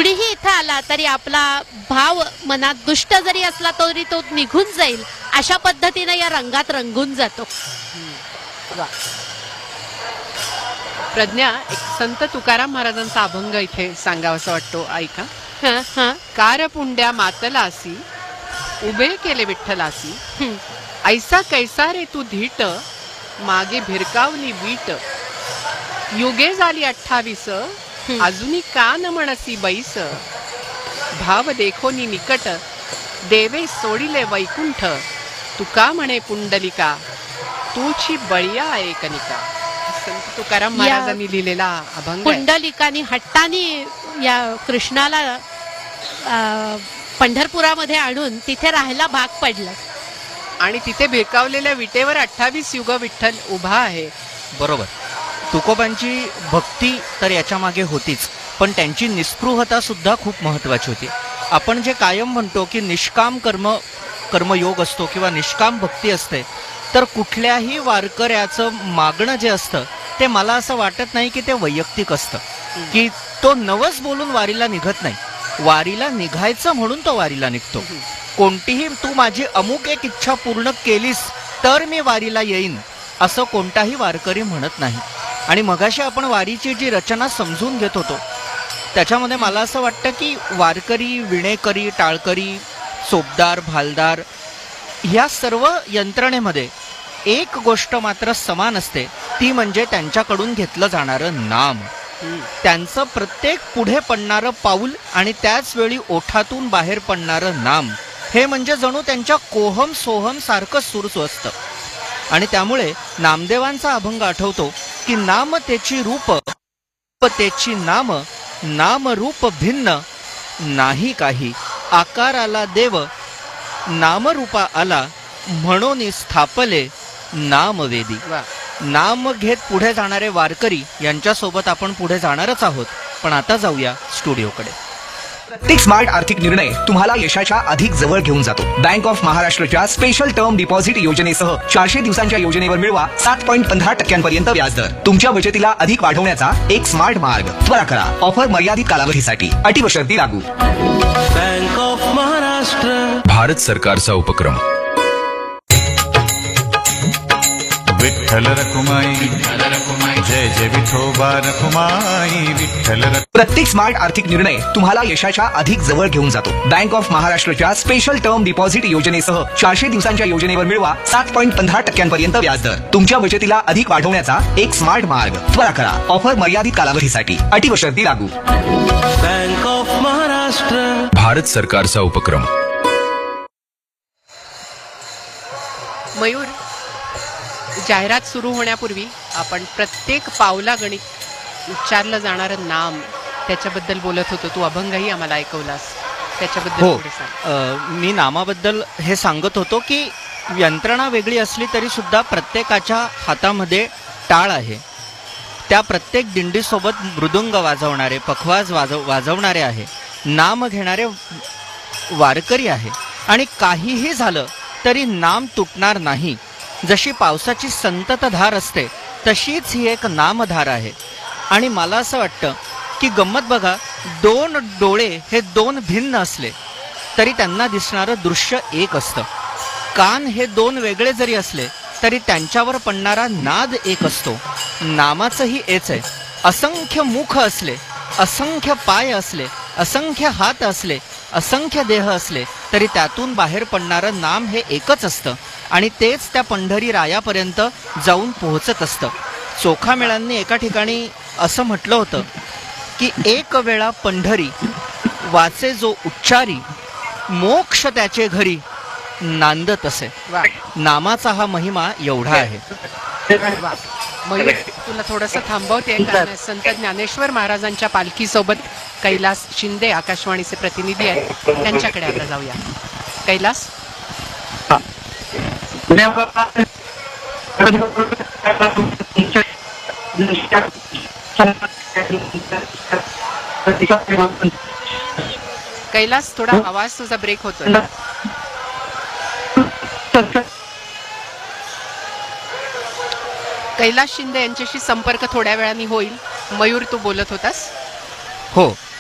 कुणीही इथं आला तरी आपला भाव मनात दुष्ट जरी असला तरी तो निघून जाईल अशा पद्धतीने या रंगात रंगून जातो. प्रज्ञा, एक संत तुकाराम महाराजांचा अभंग इथे सांगावासा वाटतो, ऐका. कार पुंड्या मातलासी उभे केले विठ्ठलासी, ऐसा कैसा रे तू धीट मागे भिरकावली वीट, युगे झाली 28 अजूनी का न म्हणसी बैस, भाव देखोनी निकट देवे सोडिले वैकुंठ, तुका म्हणे पुंडलिका तूची बळिया आहे कनिका. संत तुकाराम महाराजांनी लिहिलेला अभंग. पुंडलिकानी हट्टानी या कृष्णाला पंढरपुरामध्ये आणून तिथे राहायला भाग पडलं आणि तिथे भिरकावलेल्या विटेवर 28 युग विठ्ठल उभा आहे. बरोबर. तुकोबांची भक्ती तर याच्या मागे होतीच, पण त्यांची निस्पृहता सुद्धा खूप महत्वाची होती. आपण जे कायम म्हणतो की निष्काम कर्मयोग असतो किंवा निष्काम भक्ती असते, तर कुठल्याही वारकऱ्याचं मागणं जे असतं ते मला असं वाटत नाही की ते वैयक्तिक असतं, की तो नवस बोलून वारीला निघत नाही. वारीला निघायचं म्हणून तो वारीला निघतो. कोणतीही तू माझी अमुक एक इच्छा पूर्ण केलीस तर मी वारीला येईन असं कोणताही वारकरी म्हणत नाही. आणि मगाशी आपण वारीची जी रचना समजून घेत होतो त्याच्यामध्ये मला असं वाटतं की वारकरी, विणेकरी, टाळकरी, सोबदार, भालदार ह्या सर्व यंत्रणेमध्ये एक गोष्ट मात्र समान असते, ती म्हणजे त्यांच्याकडून घेतलं जाणारं नाम. त्यांचं प्रत्येक पुढे पडणारं पाऊल आणि त्याच वेळी ओठातून बाहेर पडणारं नाम हे म्हणजे जणू त्यांच्या कोहम सोहम सारखं सुरू असतं. आणि त्यामुळे नामदेवांचा अभंग आठवतो की नाम त्याची रूप त्याची नाम, नाम रूप भिन्न नाही काही, आकाराला देव नामरूपा आला, म्हणून स्थापले नामवेदी. नाम घेत पुढे जाणारे वारकरी यांच्यासोबत आपण पुढे जाणारच आहोत. पण आता जाऊया स्टुडिओकडे. प्रत्येक स्मार्ट आर्थिक निर्णय तुम्हाला यशाच्या अधिक जवळ घेऊन जातो. बँक ऑफ महाराष्ट्रच्या स्पेशल टर्म डिपॉझिट योजनेसह 400 दिवसांच्या योजनेवर मिळवा 7.15% व्याजदर. तुमच्या बचतीला अधिक वाढवण्याचा एक स्मार्ट मार्ग. त्वरा करा. ऑफर मर्यादित कालावधीसाठी. अटी व शर्ती लागू. बँक ऑफ महाराष्ट्र, भारत सरकारचा उपक्रम. विठ्ठल रखुमाई, जय जय विठोबा रखुमाई, विठ्ठल. प्रत्येक स्मार्ट आर्थिक निर्णय तुम्हाला यशाच्या अधिक जवळ घेऊन जातो. बँक ऑफ महाराष्ट्रच्या स्पेशल टर्म डिपॉझिट योजनेसह 400 दिवसांच्या योजनेवर मिळवा 7.15% व्याजदर. तुमच्या बचतीला अधिक वाढवण्याचा एक स्मार्ट मार्ग. त्वरा करा. ऑफर मर्यादित कालावधीसाठी. अटी व शर्ती लागू. बँक ऑफ महाराष्ट्र, भारत सरकारचा उपक्रम. मयूर, जाहिरात सुरू होण्यापूर्वी आपण प्रत्येक पावलागणिक उच्चारलं जाणारं नाम त्याच्याबद्दल बोलत होतो. तू अभंगही आम्हाला ऐकवलास, त्याच्याबद्दल हो. मी नामाबद्दल हे सांगत होतो की यंत्रणा वेगळी असली तरी सुद्धा प्रत्येकाच्या हातामध्ये टाळ आहे. त्या प्रत्येक दिंडीसोबत मृदुंग वाजवणारे, पखवाज वाजवणारे आहे, नाम घेणारे वारकरी आहे. आणि काहीही झालं तरी नाम तुटणार नाही. जशी पावसाची संततधार असते तशीच ही एक नामधार आहे. आणि मला असं वाटतं की गंमत बघा, दोन डोळे हे दोन भिन्न असले तरी त्यांना दिसणारं दृश्य एक असतं. कान हे दोन वेगळे जरी असले तरी त्यांच्यावर पडणारा नाद एक असतो. नामाचंही हेच आहे. असंख्य मुख असले, असंख्य पाय असले, असंख्य हात असले, असंख्य देह असले तरी त्यातून बाहेर पडणारं नाम हे एकच असतं. आणि तेच त्या पंढरी रायापर्यंत जाऊन पोहोचत असतं. चोखामेळांनी एका ठिकाणी असं म्हटलं होतं की एक वेळा पंढरी वाचे जो उच्चारी, मोक्ष त्याचे घरी नांदत असे. नामाचा हा महिमा एवढा आहे. मयूर, तुला थोडंसं थांबवते कारण संत ज्ञानेश्वर महाराजांच्या पालखीसोबत कैलास शिंदे आकाशवाणीचे प्रतिनिधी आहेत, त्यांच्याकडे आता जाऊया. कैलास, कैलास, थोडा आवाज तुझा ब्रेक होतोय. कैलास शिंदे यांच्याशी संपर्क थोड्या वेळाने होईल. मयूर, तू बोलत होतास. हो.